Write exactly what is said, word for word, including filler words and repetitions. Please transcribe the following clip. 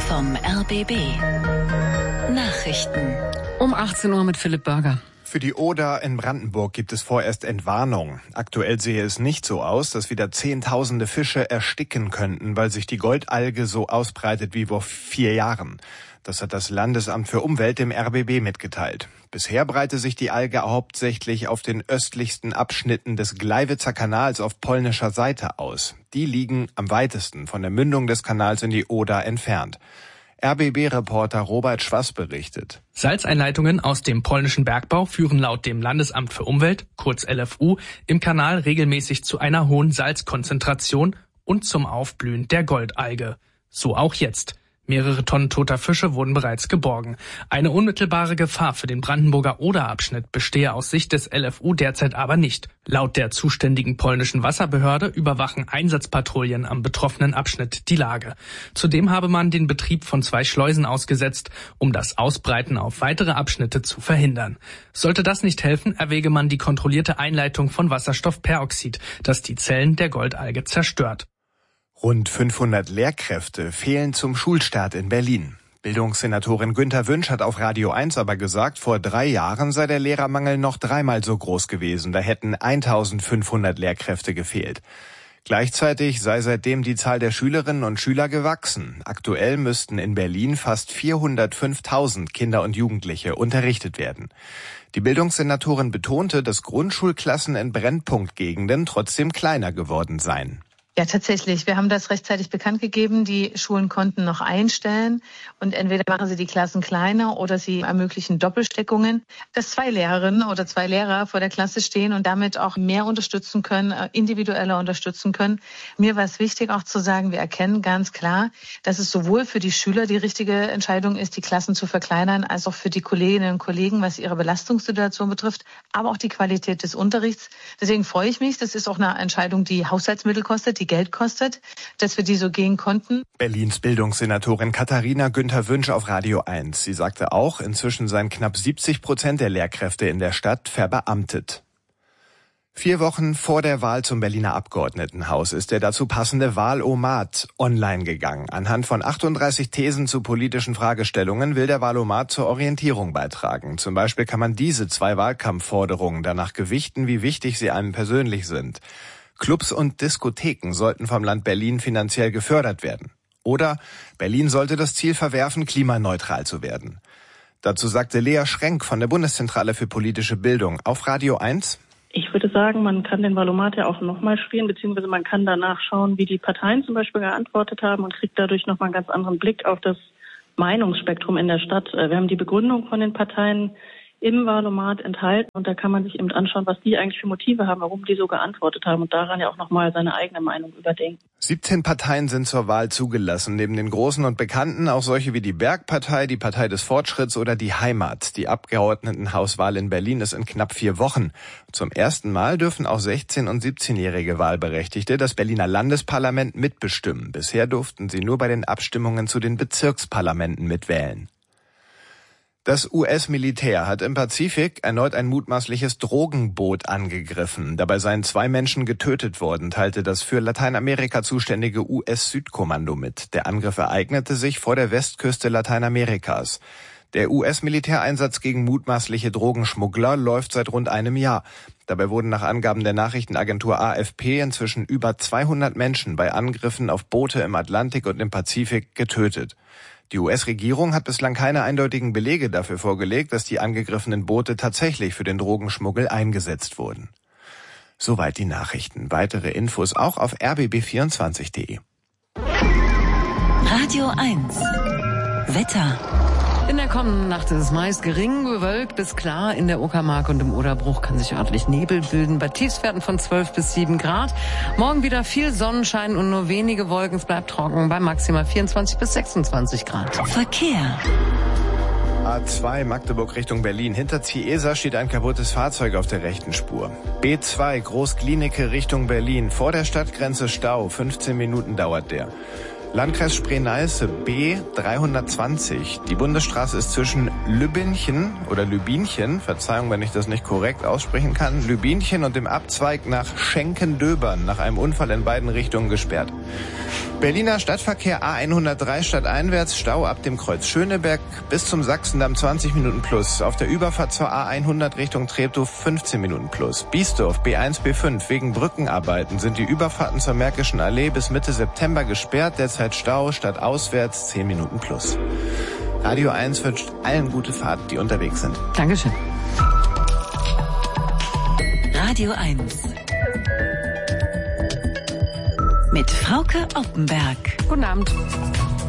vom R B B. Nachrichten. Um achtzehn Uhr mit Philipp Burger. Für die Oder in Brandenburg gibt es vorerst Entwarnung. Aktuell sehe es nicht so aus, dass wieder Zehntausende Fische ersticken könnten, weil sich die Goldalge so ausbreitet wie vor vier Jahren. Das hat das Landesamt für Umwelt dem R B B mitgeteilt. Bisher breite sich die Alge hauptsächlich auf den östlichsten Abschnitten des Gleiwitzer Kanals auf polnischer Seite aus. Die liegen am weitesten von der Mündung des Kanals in die Oder entfernt. R B B-Reporter Robert Schwass berichtet. Salzeinleitungen aus dem polnischen Bergbau führen laut dem Landesamt für Umwelt, kurz L F U, im Kanal regelmäßig zu einer hohen Salzkonzentration und zum Aufblühen der Goldalge. So auch jetzt. Mehrere Tonnen toter Fische wurden bereits geborgen. Eine unmittelbare Gefahr für den Brandenburger Oder-Abschnitt bestehe aus Sicht des L F U derzeit aber nicht. Laut der zuständigen polnischen Wasserbehörde überwachen Einsatzpatrouillen am betroffenen Abschnitt die Lage. Zudem habe man den Betrieb von zwei Schleusen ausgesetzt, um das Ausbreiten auf weitere Abschnitte zu verhindern. Sollte das nicht helfen, erwäge man die kontrollierte Einleitung von Wasserstoffperoxid, das die Zellen der Goldalge zerstört. Rund fünfhundert Lehrkräfte fehlen zum Schulstart in Berlin. Bildungssenatorin Günther Wünsch hat auf Radio eins aber gesagt, vor drei Jahren sei der Lehrermangel noch dreimal so groß gewesen. Da hätten eintausendfünfhundert Lehrkräfte gefehlt. Gleichzeitig sei seitdem die Zahl der Schülerinnen und Schüler gewachsen. Aktuell müssten in Berlin fast vierhundertfünftausend Kinder und Jugendliche unterrichtet werden. Die Bildungssenatorin betonte, dass Grundschulklassen in Brennpunktgegenden trotzdem kleiner geworden seien. Ja, tatsächlich. Wir haben das rechtzeitig bekannt gegeben. Die Schulen konnten noch einstellen und entweder machen sie die Klassen kleiner oder sie ermöglichen Doppelsteckungen, dass zwei Lehrerinnen oder zwei Lehrer vor der Klasse stehen und damit auch mehr unterstützen können, individueller unterstützen können. Mir war es wichtig auch zu sagen, wir erkennen ganz klar, dass es sowohl für die Schüler die richtige Entscheidung ist, die Klassen zu verkleinern, als auch für die Kolleginnen und Kollegen, was ihre Belastungssituation betrifft, aber auch die Qualität des Unterrichts. Deswegen freue ich mich. Das ist auch eine Entscheidung, die Haushaltsmittel kostet, die Geld kostet, dass wir die so gehen konnten. Berlins Bildungssenatorin Katharina Günther Wünsch auf Radio eins. Sie sagte auch, inzwischen seien knapp siebzig Prozent der Lehrkräfte in der Stadt verbeamtet. Vier Wochen vor der Wahl zum Berliner Abgeordnetenhaus ist der dazu passende Wahlomat online gegangen. Anhand von achtunddreißig Thesen zu politischen Fragestellungen will der Wahlomat zur Orientierung beitragen. Zum Beispiel kann man diese zwei Wahlkampfforderungen danach gewichten, wie wichtig sie einem persönlich sind. Clubs und Diskotheken sollten vom Land Berlin finanziell gefördert werden. Oder Berlin sollte das Ziel verwerfen, klimaneutral zu werden. Dazu sagte Lea Schrenk von der Bundeszentrale für politische Bildung auf Radio eins. Ich würde sagen, man kann den Wahlomat ja auch nochmal spielen, beziehungsweise man kann danach schauen, wie die Parteien zum Beispiel geantwortet haben und kriegt dadurch nochmal einen ganz anderen Blick auf das Meinungsspektrum in der Stadt. Wir haben die Begründung von den Parteien im Wahlomat enthalten und da kann man sich eben anschauen, was die eigentlich für Motive haben, warum die so geantwortet haben und daran ja auch nochmal seine eigene Meinung überdenken. siebzehn Parteien sind zur Wahl zugelassen, neben den großen und bekannten auch solche wie die Bergpartei, die Partei des Fortschritts oder die Heimat. Die Abgeordnetenhauswahl in Berlin ist in knapp vier Wochen. Zum ersten Mal dürfen auch sechzehn- und siebzehnjährige Wahlberechtigte das Berliner Landesparlament mitbestimmen. Bisher durften sie nur bei den Abstimmungen zu den Bezirksparlamenten mitwählen. Das U S-Militär hat im Pazifik erneut ein mutmaßliches Drogenboot angegriffen. Dabei seien zwei Menschen getötet worden, teilte das für Lateinamerika zuständige U S-Südkommando mit. Der Angriff ereignete sich vor der Westküste Lateinamerikas. Der U S-Militäreinsatz gegen mutmaßliche Drogenschmuggler läuft seit rund einem Jahr. Dabei wurden nach Angaben der Nachrichtenagentur A F P inzwischen über zweihundert Menschen bei Angriffen auf Boote im Atlantik und im Pazifik getötet. Die U S-Regierung hat bislang keine eindeutigen Belege dafür vorgelegt, dass die angegriffenen Boote tatsächlich für den Drogenschmuggel eingesetzt wurden. Soweit die Nachrichten. Weitere Infos auch auf r b b vierundzwanzig punkt d e. Radio eins. Wetter. In der kommenden Nacht ist es meist gering, bewölkt bis klar. In der Uckermark und im Oderbruch kann sich örtlich Nebel bilden. Bei Tiefstwerten von zwölf bis sieben Grad. Morgen wieder viel Sonnenschein und nur wenige Wolken. Es bleibt trocken bei maximal vierundzwanzig bis sechsundzwanzig Grad. Verkehr. A zwei Magdeburg Richtung Berlin. Hinter Ziesa steht ein kaputtes Fahrzeug auf der rechten Spur. B zwei Großklinike Richtung Berlin. Vor der Stadtgrenze Stau. fünfzehn Minuten dauert der. Landkreis Spree-Neiße B dreihundertzwanzig. Die Bundesstraße ist zwischen Lübinchen oder Lübinchen, Verzeihung, wenn ich das nicht korrekt aussprechen kann, Lübinchen und dem Abzweig nach Schenkendöbern nach einem Unfall in beiden Richtungen gesperrt. Berliner Stadtverkehr A hundertdrei stadteinwärts, Stau ab dem Kreuz Schöneberg bis zum Sachsendamm zwanzig Minuten plus. Auf der Überfahrt zur A hundert Richtung Treptow fünfzehn Minuten plus. Biesdorf B eins B fünf, wegen Brückenarbeiten sind die Überfahrten zur Märkischen Allee bis Mitte September gesperrt. Derzeit Stau, stadtauswärts zehn Minuten plus. Radio eins wünscht allen gute Fahrt, die unterwegs sind. Dankeschön. Radio eins. Mit Frauke Oppenberg. Guten Abend.